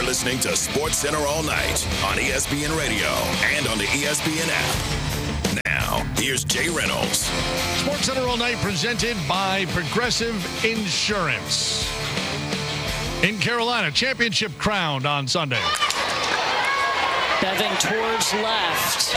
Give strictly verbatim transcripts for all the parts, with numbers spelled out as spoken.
listening to SportsCenter All Night on E S P N Radio and on the E S P N app. Now, here's Jay Reynolds. SportsCenter All Night presented by Progressive Insurance. In Carolina, championship crowned on Sunday. Beving towards left.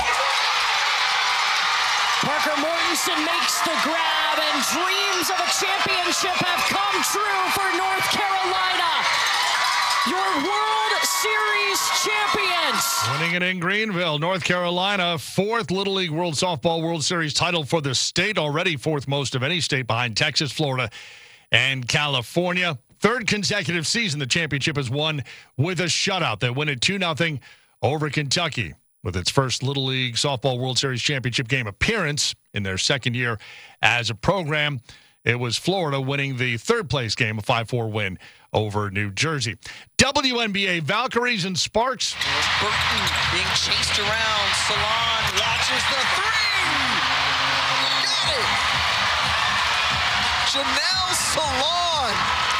Parker Mortensen makes the grab, and dreams of a championship have come true for North Carolina. Your World Series champions. Winning it in Greenville, North Carolina. Fourth Little League World Softball World Series title for the state. Already fourth most of any state behind Texas, Florida, and California. Third consecutive season the championship has won with a shutout. They win it two nothing over Kentucky with its first Little League Softball World Series championship game appearance in their second year as a program. It was Florida winning the third place game, a five four win over New Jersey. W N B A, Valkyries and Sparks. Burton being chased around. Salon launches the three. Got it. Janelle Salon,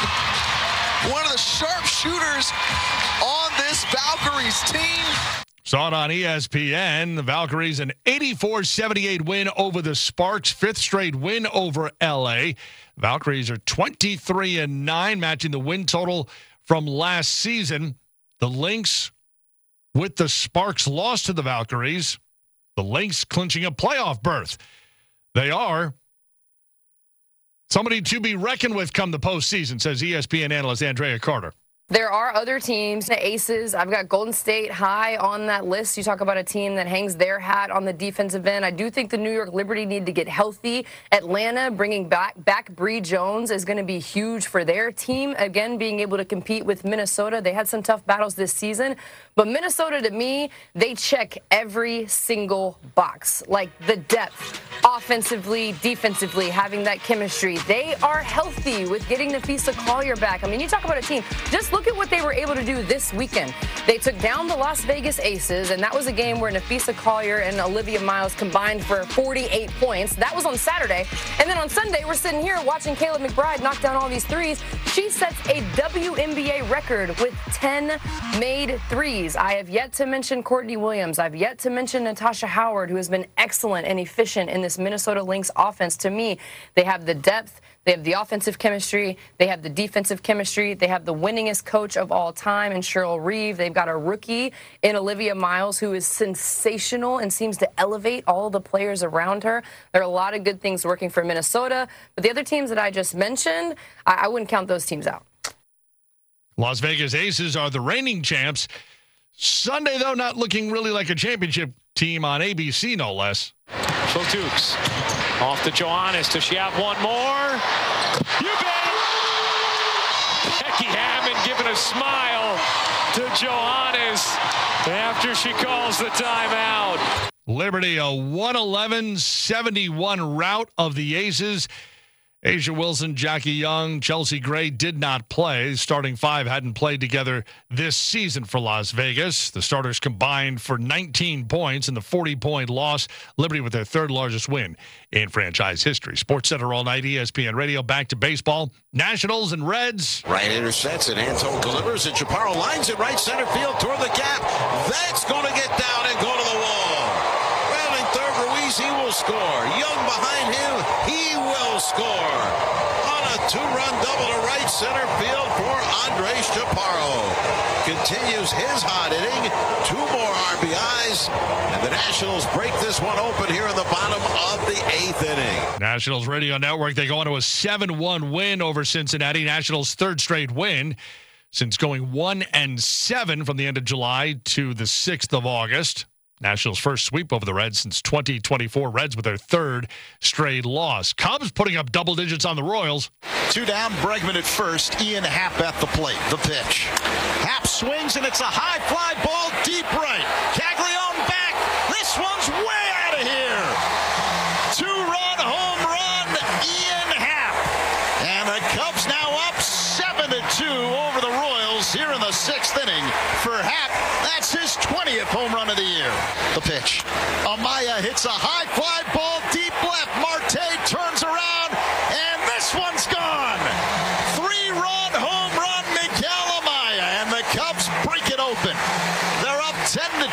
one of the sharpshooters on this Valkyries team. Saw it on E S P N. The Valkyries, an eighty-four seventy-eight win over the Sparks. Fifth straight win over L A. Valkyries are twenty-three and nine, matching the win total from last season. The Lynx, with the Sparks, lost to the Valkyries. The Lynx clinching a playoff berth. They are somebody to be reckoned with come the postseason, says E S P N analyst Andrea Carter. There are other teams, the Aces. I've got Golden State high on that list. You talk about a team that hangs their hat on the defensive end. I do think the New York Liberty need to get healthy. Atlanta bringing back, back Bree Jones is going to be huge for their team. Again, being able to compete with Minnesota. They had some tough battles this season. But Minnesota, to me, they check every single box. Like the depth, offensively, defensively, having that chemistry. They are healthy with getting Napheesa Collier back. I mean, you talk about a team. Just look Look at what they were able to do this weekend. They took down the Las Vegas Aces, and that was a game where Napheesa Collier and Olivia Miles combined for forty-eight points. That was on Saturday. And then on Sunday, we're sitting here watching Kayla McBride knock down all these threes. She sets a W N B A record with ten made threes. I have yet to mention Courtney Williams. I've yet to mention Natasha Howard, who has been excellent and efficient in this Minnesota Lynx offense. To me, they have the depth. They have the offensive chemistry. They have the defensive chemistry. They have the winningest coach of all time in Cheryl Reeve. They've got a rookie in Olivia Miles who is sensational and seems to elevate all the players around her. There are a lot of good things working for Minnesota. But the other teams that I just mentioned, I, I wouldn't count those teams out. Las Vegas Aces are the reigning champs. Sunday, though, not looking really like a championship team on A B C, no less. So Dukes off to Johannes. Does she have one more? You bet! Becky Hammond giving a smile to Johannes after she calls the timeout. Liberty, a one eleven seventy-one rout of the Aces. Asia Wilson, Jackie Young, Chelsea Gray did not play. Starting five hadn't played together this season for Las Vegas. The starters combined for nineteen points in the forty-point loss. Liberty with their third largest win in franchise history. SportsCenter All Night, E S P N Radio. Back to baseball. Nationals and Reds. Right intercepts it. Anton delivers it. Chaparro lines it right center field toward the gap. That's going to get down and go to the wall. Rounding third, Ruiz, he will score. Young behind him, he will score. On a two-run double to right center field for Andres Chaparro. Continues his hot inning. Two more R B Is. And the Nationals break this one open here in the bottom of the eighth inning. Nationals Radio Network, they go on to a seven one win over Cincinnati. Nationals' third straight win since going one and seven from the end of July to the sixth of August. Nationals' first sweep over the Reds since twenty twenty-four. Reds with their third straight loss. Cubs putting up double digits on the Royals. Two down, Bregman at first. Ian Happ at the plate. The pitch. Happ swings, and it's a high fly ball deep right. Caglione back. This one's way out of here. Two-run home run, Ian Happ. And the Cubs now up seven to two over the Royals here in the sixth inning. For Happ, that's his twentieth home run of the year. The pitch. Amaya hits a high fly ball deep left. Marte turns around, and this one's gone. Three-run home run, Miguel Amaya, and the Cubs break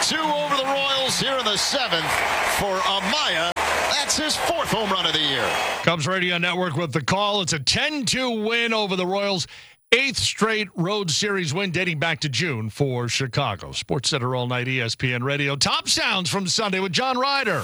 two over the Royals here in the seventh for Amaya. That's his fourth home run of the year. Cubs Radio Network with the call. It's a ten two win over the Royals. Eighth straight road series win dating back to June for Chicago. Sports Center all night, E S P N Radio. Top sounds from Sunday with John Ryder.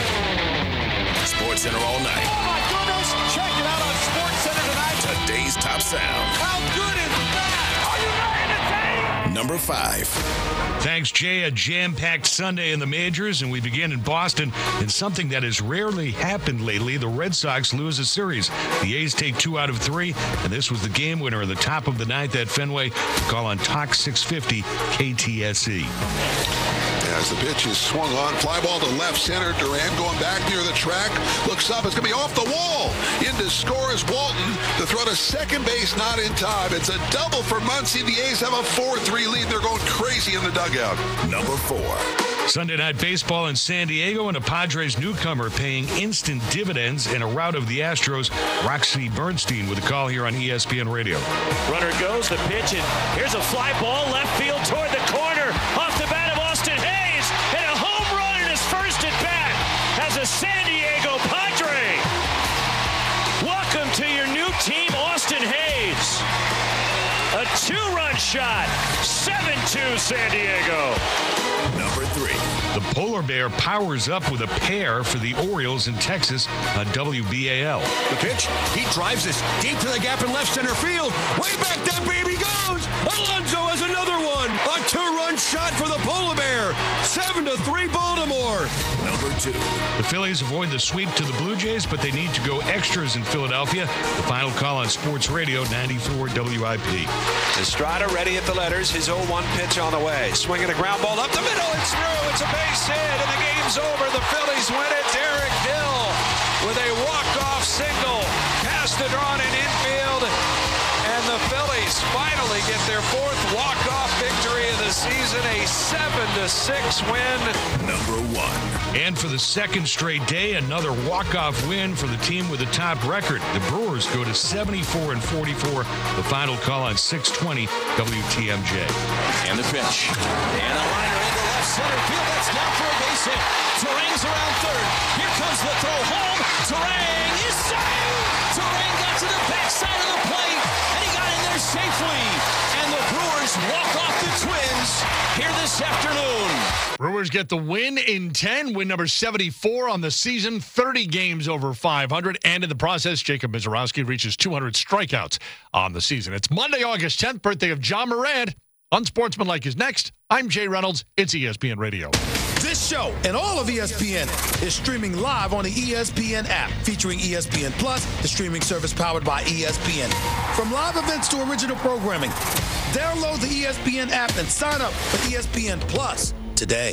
Sports Center all night. Oh, my goodness. Check it out on Sports Center tonight. Today's top sound. How good is that? Are you ready to take? Number five. Thanks, Jay. A jam-packed Sunday in the majors, and we begin in Boston in something that has rarely happened lately. The Red Sox lose a series. The A's take two out of three, and this was the game winner in the top of the ninth at Fenway. Call on Talk six fifty K T S E. As the pitch is swung on, fly ball to left center. Duran going back near the track. Looks up. It's going to be off the wall. In to score is Walton. The throw to second base, not in time. It's a double for Muncy. The A's have a four three lead. They're going crazy in the dugout. Number four. Sunday Night Baseball in San Diego, and a Padres newcomer paying instant dividends in a rout of the Astros. Roxy Bernstein with a call here on E S P N Radio. Runner goes, the pitch, and here's a fly ball left field toward the corner. Off the bat of Austin Hayes, and a home run in his first at bat as a San Diego Padre. Welcome to your new team, Austin Hayes. A two-run shot, seven two San Diego. Number three. The Polar Bear powers up with a pair for the Orioles in Texas on W B A L. The pitch, he drives this deep to the gap in left center field. Way back that baby goes. Alonso has another one. A two-run shot for the Polar Bear. Seven to three Baltimore. Number two. The Phillies avoid the sweep to the Blue Jays, but they need to go extras in Philadelphia. The final call on Sports Radio ninety-four W I P. Estrada ready at the letters. His oh one pitch on the way. Swinging a ground ball up the middle. It's through. It's a base hit, and the game's over. The Phillies win it. Derek Hill with a walk-off single. Castedron in infield, and the Phillies finally get their fourth walk-off victory of the season. A seven to six win. Number one. And for the second straight day, another walk-off win for the team with the top record. The Brewers go to seventy-four and forty-four. The final call on six twenty W T M J. And the pitch. And a liner into left center field. That's down for a base hit. Turang's around third. Here comes the throw home. Turang is saved. Turang got to the backside of the plate, and he got in there safely. And the Brewers walk off the Twins here this afternoon. Brewers get the win in ten, win number seventy-four on the season, thirty games over five hundred, and in the process, Jacob Mizorowski reaches two hundred strikeouts on the season. It's Monday, August tenth, birthday of John Morant. Unsportsmanlike is next. I'm Jay Reynolds. It's E S P N Radio. This show and all of E S P N is streaming live on the E S P N app, featuring E S P N Plus, the streaming service powered by E S P N. From live events to original programming, download the E S P N app and sign up for E S P N Plus today.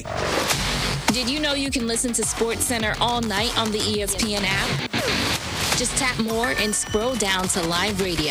Did you know you can listen to Sports Center all night on the E S P N app? Just tap more and scroll down to live radio.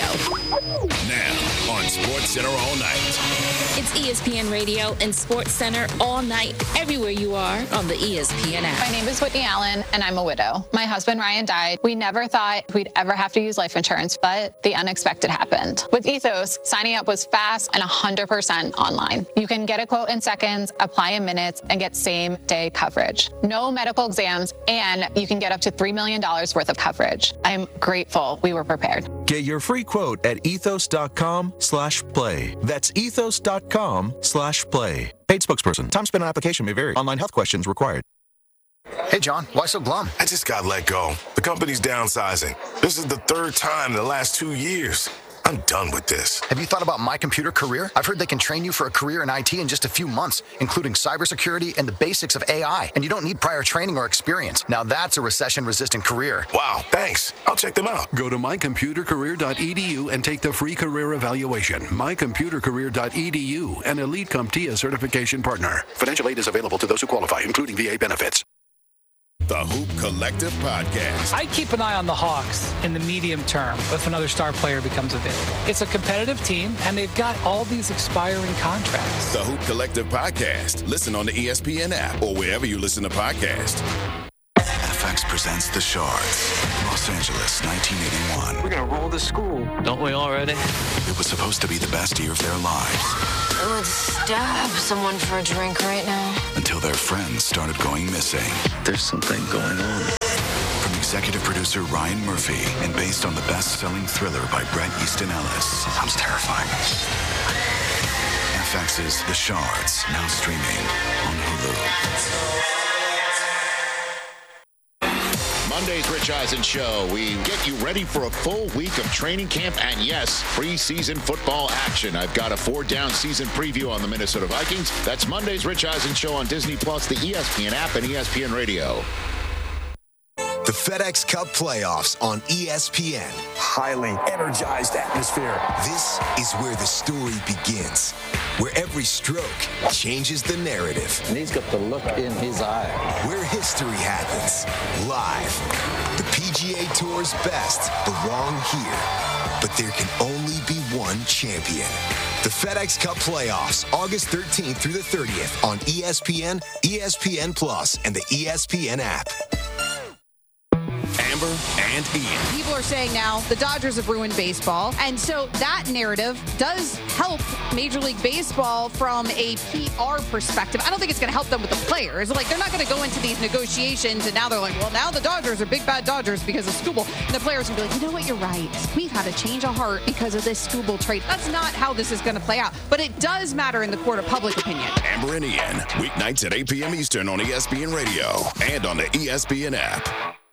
Now on Sports Center all night. It's E S P N Radio and Sports Center all night, everywhere you are on the E S P N app. My name is Whitney Allen, and I'm a widow. My husband, Ryan, died. We never thought we'd ever have to use life insurance, but the unexpected happened. With Ethos, signing up was fast and one hundred percent online. You can get a quote in seconds, apply in minutes, and get same-day coverage. No medical exams, and you can get up to three million dollars worth of coverage. I'm grateful we were prepared. Get your free quote at ethos.com slash play. That's ethos.com slash play. Paid spokesperson. Time spent on application may vary. Online health questions required. Hey, John, why so glum? I just got let go. The company's downsizing. This is the third time in the last two years. I'm done with this. Have you thought about My Computer Career? I've heard they can train you for a career in I T in just a few months, including cybersecurity and the basics of A I. And you don't need prior training or experience. Now that's a recession-resistant career. Wow, thanks. I'll check them out. Go to my computer career dot e d u and take the free career evaluation. my computer career dot e d u, an Elite CompTIA certification partner. Financial aid is available to those who qualify, including V A benefits. The Hoop Collective Podcast. I keep an eye on the Hawks in the medium term if another star player becomes available. It's a competitive team, and they've got all these expiring contracts. The Hoop Collective Podcast. Listen on the E S P N app or wherever you listen to podcasts. F X presents The Shards, Los Angeles, nineteen eighty-one. We're going to roll the school, don't we already? It was supposed to be the best year of their lives. I would stab someone for a drink right now. Until their friends started going missing. There's something going on. From executive producer Ryan Murphy and based on the best-selling thriller by Bret Easton Ellis. Sounds terrifying. F X's The Shards, now streaming on Hulu. Monday's Rich Eisen Show. We get you ready for a full week of training camp and, yes, preseason football action. I've got a four-down season preview on the Minnesota Vikings. That's Monday's Rich Eisen Show on Disney Plus, the E S P N app, and E S P N Radio. The FedEx Cup playoffs on E S P N. Highly energized atmosphere. This is where the story begins, where every stroke changes the narrative. And he's got the look in his eye. Where history happens, live. The P G A Tour's best belong here, but there can only be one champion. The FedEx Cup playoffs, August thirteenth through the thirtieth on E S P N, E S P N Plus, and the E S P N app. Amber and Ian. People are saying now the Dodgers have ruined baseball. And so that narrative does help Major League Baseball from a P R perspective. I don't think it's going to help them with the players. Like, they're not going to go into these negotiations and now they're like, well, now the Dodgers are big bad Dodgers because of Skubal. And the players will be like, you know what, you're right. We've had a change of heart because of this Skubal trade. That's not how this is going to play out. But it does matter in the court of public opinion. Amber and Ian, weeknights at eight p.m. Eastern on E S P N Radio and on the E S P N app.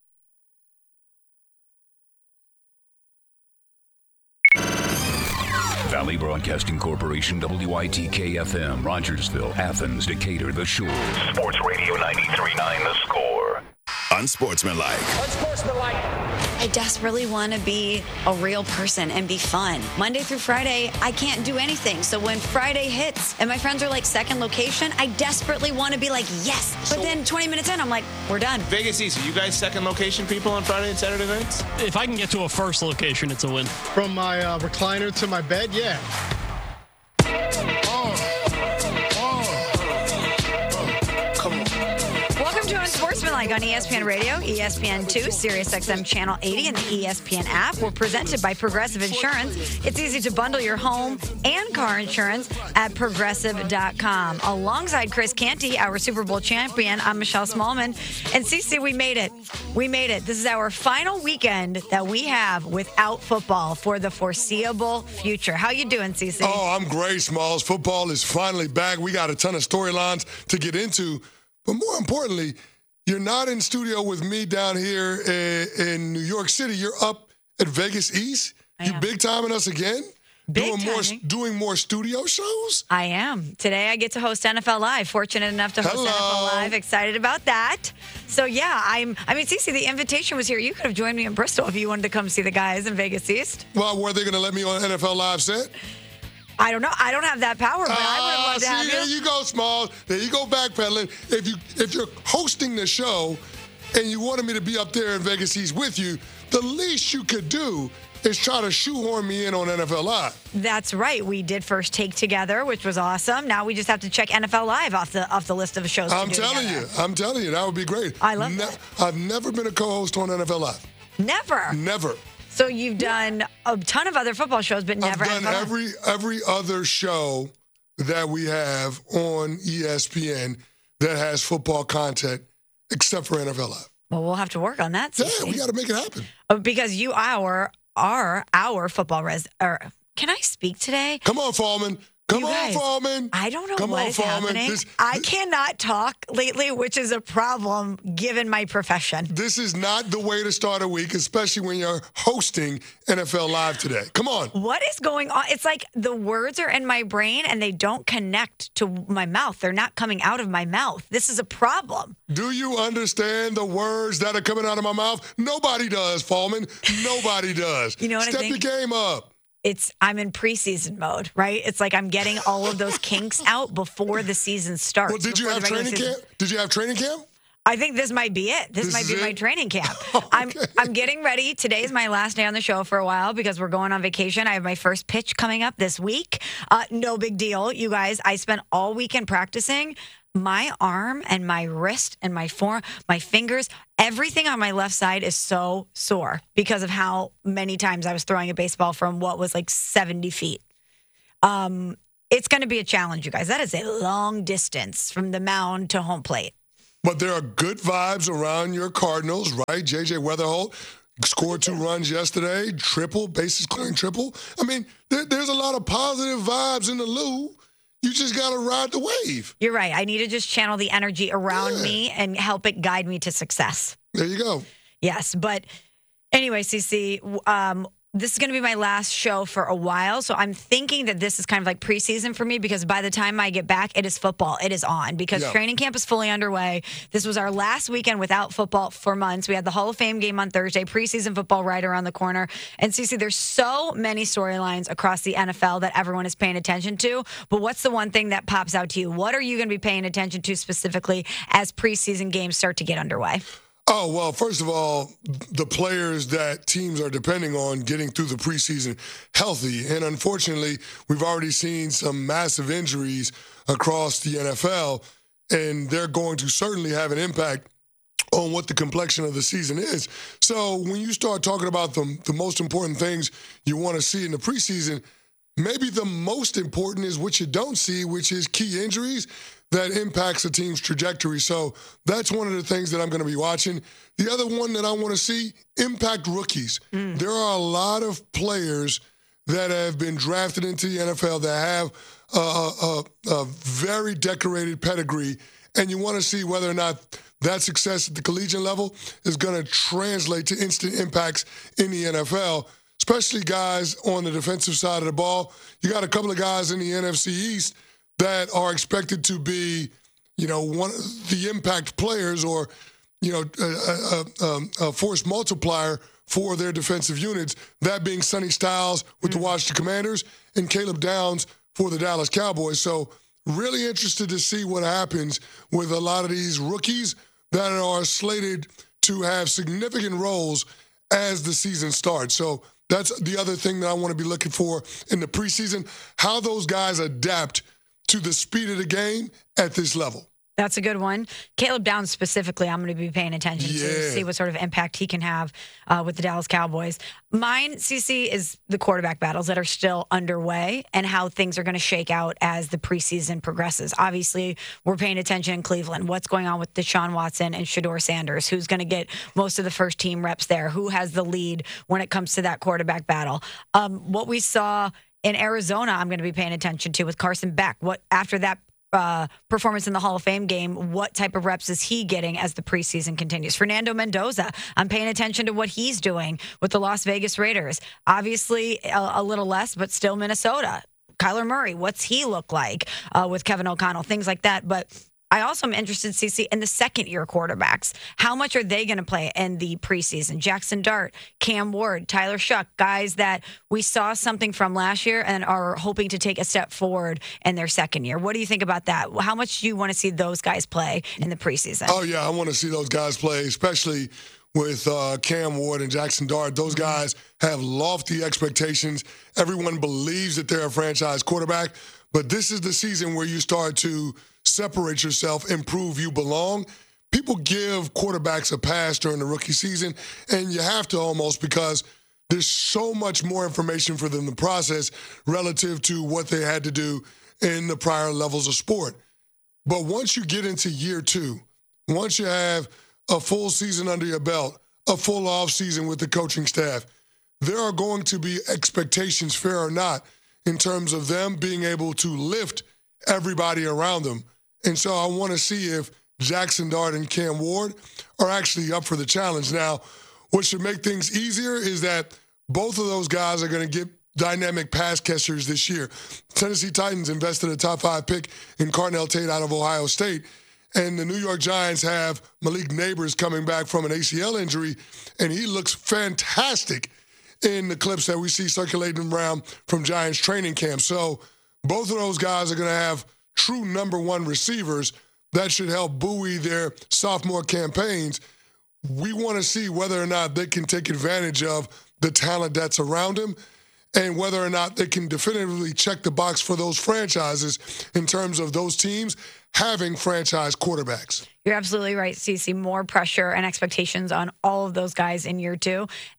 Valley Broadcasting Corporation, W I T K F M, Rogersville, Athens, Decatur, The Shore. Sports Radio ninety-three point nine, The Score. Unsportsmanlike. Unsportsmanlike. I desperately want to be a real person and be fun. Monday through Friday, I can't do anything. So when Friday hits and my friends are like second location, I desperately want to be like, yes. But so, then twenty minutes in, I'm like, we're done. Vegas East, are you guys second location people on Friday and Saturday nights? If I can get to a first location, it's a win. From my uh, recliner to my bed, yeah. Unsportsmanlike on E S P N Radio, E S P N two, Sirius X M Channel eighty, and the E S P N app. We're presented by Progressive Insurance. It's easy to bundle your home and car insurance at Progressive dot com. Alongside Chris Canty, our Super Bowl champion, I'm Michelle Smallman. And Cece, we made it. We made it. This is our final weekend that we have without football for the foreseeable future. How you doing, Cece? Oh, I'm great, Smalls. Football is finally back. We got a ton of storylines to get into. But more importantly, you're not in studio with me down here in, in New York City. You're up at Vegas East. You big timing us again? Big doing timing. more doing more studio shows? I am. Today I get to host N F L Live. Fortunate enough to host Hello. N F L Live. Excited about that. So yeah, I'm I mean, Cece, the invitation was here. You could have joined me in Bristol if you wanted to come see the guys in Vegas East. Well, were they going to let me on N F L Live set? I don't know. I don't have that power, but uh, I would have loved to see, have you. There you go, Smalls. There you go, backpedaling. If you if you're hosting the show and you wanted me to be up there in Vegas East with you, the least you could do is try to shoehorn me in on N F L Live. That's right. We did First Take together, which was awesome. Now we just have to check N F L Live off the off the list of shows. I'm we do telling together. you. I'm telling you. That would be great. I love ne- that. I've never been a co-host on N F L Live. Never? Never. So you've done a ton of other football shows, but never I've done N F L every every other show that we have on E S P N that has football content, except for N F L Live. Well, we'll have to work on that. Yeah, Cece. we got to make it happen. Because you are are our football res. Or can I speak today? Come on, Fallman. Come You on, guys, Fallman. I don't know Come what on, is Fallman. happening. This, I cannot talk lately, which is a problem given my profession. This is not the way to start a week, especially when you're hosting N F L Live today. Come on. What is going on? It's like the words are in my brain and they don't connect to my mouth. They're not coming out of my mouth. This is a problem. Do you understand the words that are coming out of my mouth? Nobody does, Fallman. Nobody does. You know what I Step think? your game up. It's I'm in preseason mode, right? It's like I'm getting all of those kinks out before the season starts. Well, did you before have the regular training season. camp? Did you have training camp? I think this might be it. This, This might is be it? my training camp. Okay. I'm I'm getting ready. Today's my last day on the show for a while because we're going on vacation. I have my first pitch coming up this week. Uh, no big deal, you guys. I spent all weekend practicing. My arm and my wrist and my forearm, my fingers, everything on my left side is so sore because of how many times I was throwing a baseball from what was like seventy feet. Um, it's going to be a challenge, you guys. That is a long distance from the mound to home plate. But there are good vibes around your Cardinals, right? J J Weatherholt scored two runs yesterday, triple, bases clearing triple. I mean, there, there's a lot of positive vibes in the Lou. You just got to ride the wave. You're right. I need to just channel the energy around yeah. me and help it guide me to success. There you go. Yes, but anyway, CeCe, um, this is going to be my last show for a while, so I'm thinking that this is kind of like preseason for me because by the time I get back, it is football. It is on because yeah. training camp is fully underway. This was our last weekend without football for months. We had the Hall of Fame game on Thursday, preseason football right around the corner. And CeCe, there's so many storylines across the N F L that everyone is paying attention to, but what's the one thing that pops out to you? What are you going to be paying attention to specifically as preseason games start to get underway? Oh, well, first of all, the players that teams are depending on getting through the preseason healthy. And unfortunately, we've already seen some massive injuries across the N F L, and they're going to certainly have an impact on what the complexion of the season is. So when you start talking about the, the most important things you want to see in the preseason, maybe the most important is what you don't see, which is key injuries that impacts a team's trajectory. So that's one of the things that I'm going to be watching. The other one that I want to see, impact rookies. Mm. There are a lot of players that have been drafted into the N F L that have a, a, a very decorated pedigree, and you want to see whether or not that success at the collegiate level is going to translate to instant impacts in the N F L, especially guys on the defensive side of the ball. You got a couple of guys in the N F C East that are expected to be, you know, one of the impact players or, you know, a, a, a force multiplier for their defensive units, that being Sonny Styles with mm-hmm. the Washington Commanders and Caleb Downs for the Dallas Cowboys. So really interested to see what happens with a lot of these rookies that are slated to have significant roles as the season starts. So that's the other thing that I want to be looking for in the preseason, how those guys adapt to the speed of the game at this level. That's a good one. Caleb Downs specifically, I'm going to be paying attention yeah. to see what sort of impact he can have uh, with the Dallas Cowboys. Mine, CeCe, is the quarterback battles that are still underway and how things are going to shake out as the preseason progresses. Obviously, we're paying attention in Cleveland. What's going on with Deshaun Watson and Shedeur Sanders? Who's going to get most of the first team reps there? Who has the lead when it comes to that quarterback battle? Um, what we saw in Arizona, I'm going to be paying attention to with Carson Beck. What after that uh, performance in the Hall of Fame game, what type of reps is he getting as the preseason continues? Fernando Mendoza, I'm paying attention to what he's doing with the Las Vegas Raiders. Obviously, a, a little less, but still Minnesota. Kyler Murray, what's he look like uh, with Kevin O'Connell? Things like that. But I also am interested, CeCe, in the second-year quarterbacks. How much are they going to play in the preseason? Jackson Dart, Cam Ward, Tyler Shuck, guys that we saw something from last year and are hoping to take a step forward in their second year. What do you think about that? How much do you want to see those guys play in the preseason? Oh, yeah, I want to see those guys play, especially with uh, Cam Ward and Jackson Dart. Those guys have lofty expectations. Everyone believes that they're a franchise quarterback, but this is the season where you start to separate yourself and prove you belong. People give quarterbacks a pass during the rookie season, and you have to almost because there's so much more information for them to process relative to what they had to do in the prior levels of sport. But once you get into year two, once you have a full season under your belt, a full off season with the coaching staff, there are going to be expectations, fair or not, in terms of them being able to lift everybody around them. And so I want to see if Jackson Dart and Cam Ward are actually up for the challenge. Now, what should make things easier is that both of those guys are going to get dynamic pass catchers this year. Tennessee Titans invested a top five pick in Carnell Tate out of Ohio State. And the New York Giants have Malik Neighbors coming back from an A C L injury, and he looks fantastic in the clips that we see circulating around from Giants training camp. So both of those guys are going to have true number one receivers that should help buoy their sophomore campaigns. We want to see whether or not they can take advantage of the talent that's around them and whether or not they can definitively check the box for those franchises in terms of those teams having franchise quarterbacks. You're absolutely right, CeCe. More pressure and expectations on all of those guys in year two. And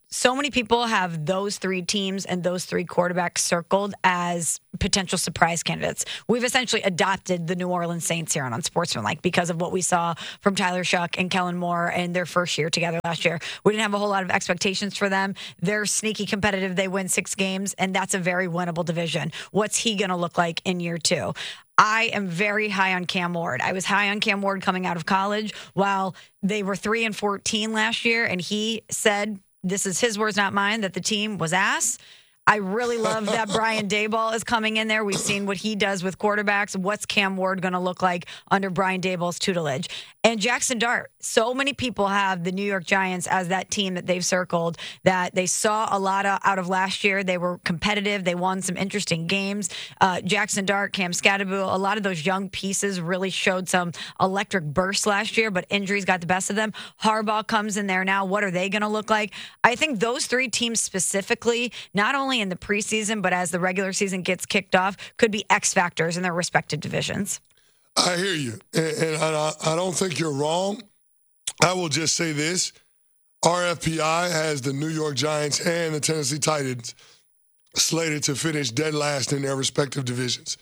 so many people have those three teams and those three quarterbacks circled as potential surprise candidates. We've essentially adopted the New Orleans Saints here on Unsportsmanlike because of what we saw from Tyler Shuck and Kellen Moore in their first year together last year. We didn't have a whole lot of expectations for them. They're sneaky competitive. They win six games, and that's a very winnable division. What's he going to look like in year two? I am very high on Cam Ward. I was high on Cam Ward coming out of college while they were three and fourteen last year, and he said, this is his words, not mine, that the team was ass. I really love that Brian Daboll is coming in there. We've seen what he does with quarterbacks. What's Cam Ward going to look like under Brian Daboll's tutelage? And Jackson Dart. So many people have the New York Giants as that team that they've circled that they saw a lot of, out of last year. They were competitive. They won some interesting games. Uh, Jackson Dart, Cam Scatterbull, a lot of those young pieces really showed some electric bursts last year, but injuries got the best of them. Harbaugh comes in there now. What are they going to look like? I think those three teams specifically, not only in the preseason, but as the regular season gets kicked off, could be X factors in their respective divisions. I hear you, and, and I, I don't think you're wrong. I will just say this. R F P I has the New York Giants and the Tennessee Titans slated to finish dead last in their respective divisions.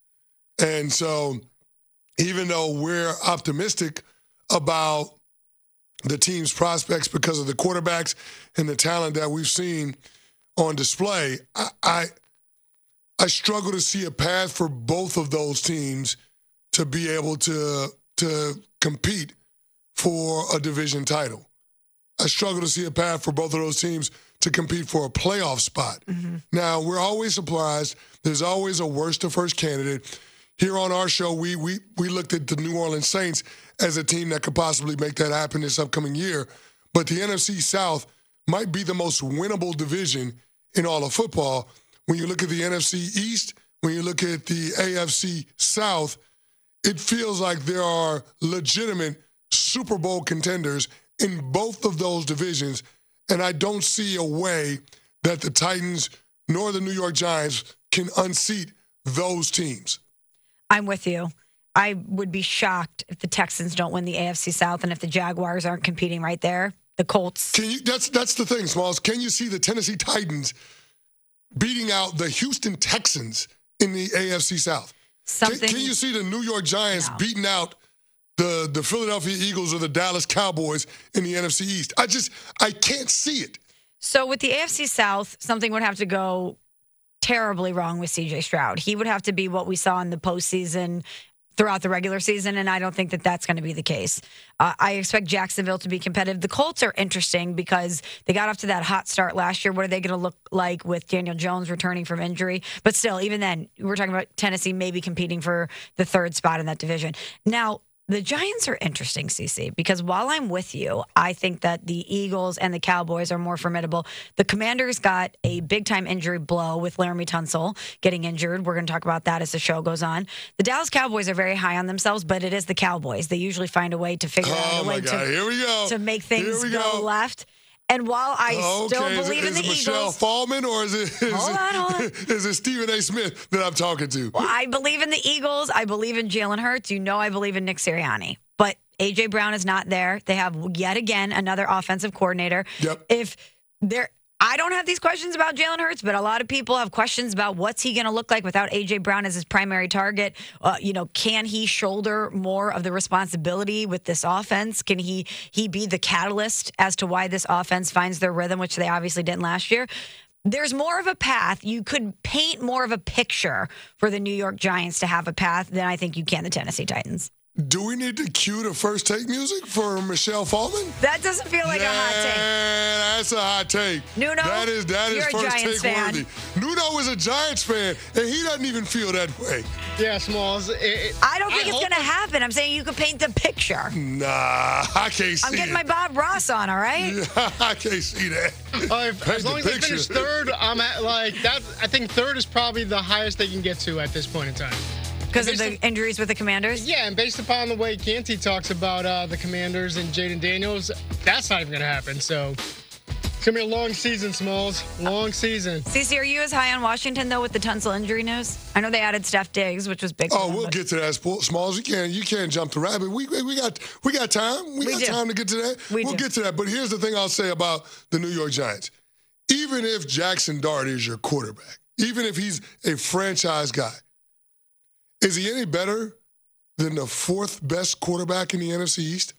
And so even though we're optimistic about the team's prospects because of the quarterbacks and the talent that we've seen on display, I, I I struggle to see a path for both of those teams to be able to to compete for a division title. I struggle to see a path for both of those teams to compete for a playoff spot. Mm-hmm. Now, we're always surprised. There's always a worst to first candidate. Here on our show, we we we looked at the New Orleans Saints as a team that could possibly make that happen this upcoming year. But the N F C South might be the most winnable division in all of football. When you look at the N F C East, when you look at the A F C South, it feels like there are legitimate Super Bowl contenders in both of those divisions, and I don't see a way that the Titans nor the New York Giants can unseat those teams. I'm with you. I would be shocked if the Texans don't win the A F C South and if the Jaguars aren't competing right there. The Colts. Can you? That's that's the thing, Smalls. Can you see the Tennessee Titans beating out the Houston Texans in the A F C South? Something. Can, can you see the New York Giants no. beating out the the Philadelphia Eagles or the Dallas Cowboys in the N F C East? I just I can't see it. So with the A F C South, something would have to go terribly wrong with C J Stroud. He would have to be what we saw in the postseason throughout the regular season, and I don't think that that's going to be the case. Uh, I expect Jacksonville to be competitive. The Colts are interesting because they got off to that hot start last year. What are they going to look like with Daniel Jones returning from injury? But still, even then, we're talking about Tennessee maybe competing for the third spot in that division. Now, the Giants are interesting, Cece, because while I'm with you, I think that the Eagles and the Cowboys are more formidable. The Commanders got a big-time injury blow with Laramie Tunsil getting injured. We're going to talk about that as the show goes on. The Dallas Cowboys are very high on themselves, but it is the Cowboys. They usually find a way to figure oh out a way to, Here we go. to make things Here we go, go left. And while I oh, still okay. believe is it, in the is it Michelle Eagles, Fallman or is it is, hold it, on, hold on. is it Stephen A. Smith that I'm talking to? Well, I believe in the Eagles. I believe in Jalen Hurts. You know I believe in Nick Sirianni. But A J. Brown is not there. They have yet again another offensive coordinator. Yep. If they're I don't have these questions about Jalen Hurts, but a lot of people have questions about what's he going to look like without A J. Brown as his primary target. Uh, you know, can he shoulder more of the responsibility with this offense? Can he he be the catalyst as to why this offense finds their rhythm, which they obviously didn't last year? There's more of a path. You could paint more of a picture for the New York Giants to have a path than I think you can the Tennessee Titans. Do we need to cue the first take music for Michelle Fallman? That doesn't feel like yeah, a hot take. That's a hot take. Nuno, that is that is you're first a Giants take fan. worthy. Nuno is a Giants fan, and he doesn't even feel that way. Yeah, Smalls. It, it, I don't think I it's going to happen. I'm saying you could paint the picture. Nah, I can't see I'm getting it. my Bob Ross on, all right? Yeah, I can't see that. Uh, if, as long as they finish third, I'm at like that. I think third is probably the highest they can get to at this point in time. Because of the injuries with the Commanders? Yeah, and based upon the way Canty talks about uh, the Commanders and Jaden Daniels, that's not even going to happen. So It's going to be a long season, Smalls. Long season. Cece, are you as high on Washington, though, with the Tunsil injury news? I know they added Steph Diggs, which was big. Oh, we'll get to that, Smalls. You can't, you can't jump the rabbit. We, we, got, we got time. We, we got do. time to get to that. We we'll do. get to that. But here's the thing I'll say about the New York Giants. Even if Jackson Dart is your quarterback, even if he's a franchise guy, is he any better than the fourth best quarterback in the N F C East?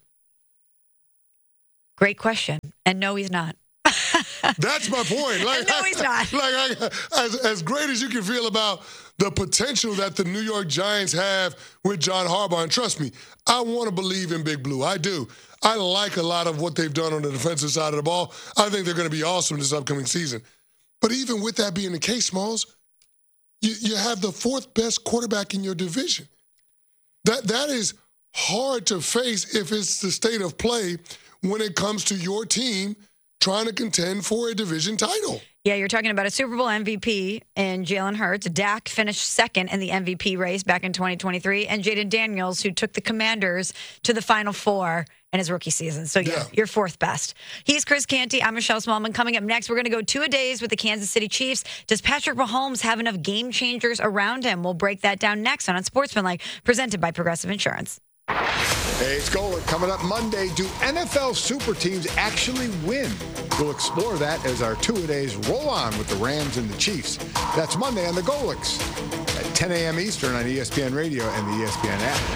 Great question. And no, he's not. That's my point. Like, no, he's not. Like, I, as, as great as you can feel about the potential that the New York Giants have with John Harbaugh, and trust me, I want to believe in Big Blue. I do. I like a lot of what they've done on the defensive side of the ball. I think they're going to be awesome this upcoming season. But even with that being the case, Smalls, you, you have the fourth best quarterback in your division. That That is hard to face if it's the state of play when it comes to your team trying to contend for a division title. Yeah, you're talking about a Super Bowl M V P in Jalen Hurts. Dak finished second in the M V P race back in twenty twenty-three. And Jaden Daniels, who took the Commanders to the Final Four in his rookie season. So, yeah, yeah. You're fourth best. He's Chris Canty. I'm Michelle Smallman. Coming up next, we're going to go two-a-days with the Kansas City Chiefs. Does Patrick Mahomes have enough game changers around him? We'll break that down next on Unsportsmanlike, presented by Progressive Insurance. Hey, it's Golic. Coming up Monday, do N F L super teams actually win? We'll explore that as our two-a-days roll on with the Rams and the Chiefs. That's Monday on the Golics at ten a.m. Eastern on E S P N Radio and the E S P N app.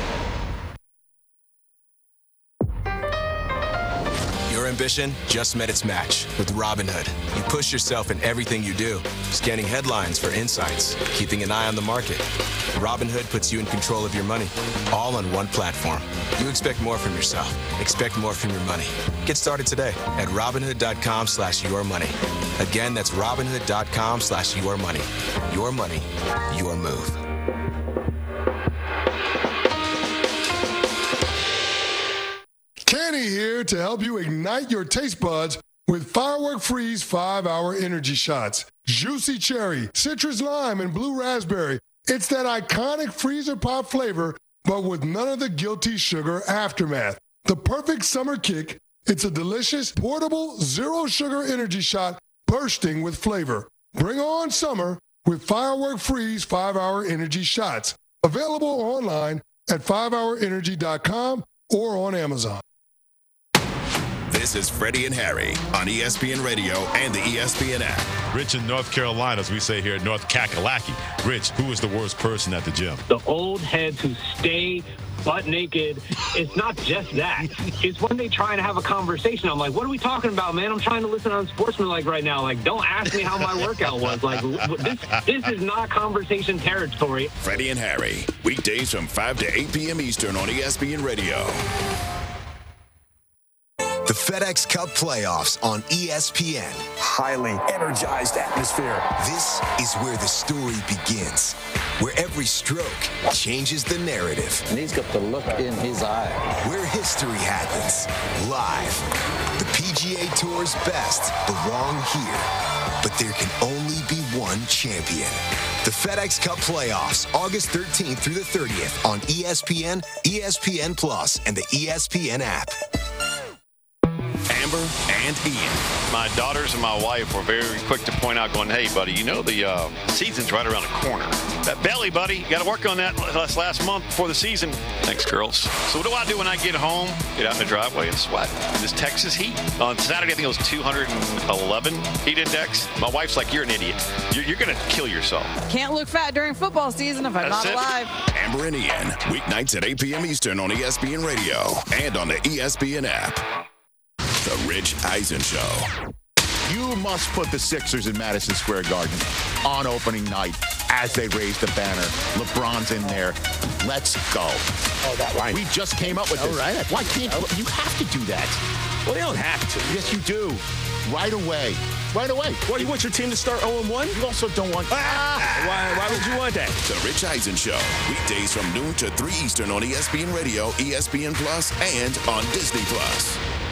Your ambition just met its match with Robinhood. You push yourself in everything you do, scanning headlines for insights, keeping an eye on the market. Robinhood puts you in control of your money, all on one platform. You expect more from yourself. Expect more from your money. Get started today at Robinhood.com slash your money. Again, that's Robinhood.com slash your money. Your money, your move. Kenny here to help you ignite your taste buds with Firework Freeze five hour energy shots. Juicy cherry, citrus lime, and blue raspberry. It's that iconic freezer pop flavor, but with none of the guilty sugar aftermath. The perfect summer kick. It's a delicious, portable, zero sugar energy shot bursting with flavor. Bring on summer with Firework Freeze five hour energy shots. Available online at five hour energy dot com or on Amazon. This is Freddie and Harry on E S P N Radio and the E S P N app. Rich in North Carolina, as we say here at North Kakalaki. Rich, who is the worst person at the gym? The old heads who stay butt naked. It's not just that. It's when they try and have a conversation. I'm like, what are we talking about, man? I'm trying to listen on Sportsmanlike right now. Like, don't ask me how my workout was. Like, this, this is not conversation territory. Freddie and Harry, weekdays from five to eight p.m. Eastern on E S P N Radio. The FedEx Cup playoffs on E S P N. Highly energized atmosphere. This is where the story begins, where every stroke changes the narrative. And he's got the look in his eye. Where history happens, live. The P G A Tour's best belong here, but there can only be one champion. The FedEx Cup playoffs, August thirteenth through the thirtieth on E S P N, E S P N Plus, and the E S P N app. Amber and Ian. My daughters and my wife were very quick to point out, going, hey, buddy, you know the uh, season's right around the corner. That belly, buddy, you got to work on that last, last month before the season. Thanks, girls. So what do I do when I get home? Get out in the driveway and sweat. In this Texas heat. On Saturday, I think it was two hundred eleven heat index. My wife's like, you're an idiot. You're, you're going to kill yourself. Can't look fat during football season if I'm That's not it. alive. Amber and Ian, weeknights at eight p.m. Eastern on E S P N Radio and on the E S P N app. The Rich Eisen Show. You must put the Sixers in Madison Square Garden on opening night as they raise the banner. LeBron's in there. Let's go. Oh, that line. We just came up with All this. right. Why can't you? You have to do that. Well, they don't have to. Yes, you do. Right away. Right away. What, you want your team to start oh and one? You also don't want... Ah, why, why would you want that? The Rich Eisen Show. Weekdays from noon to three Eastern on E S P N Radio, E S P N Plus, and on Disney Plus.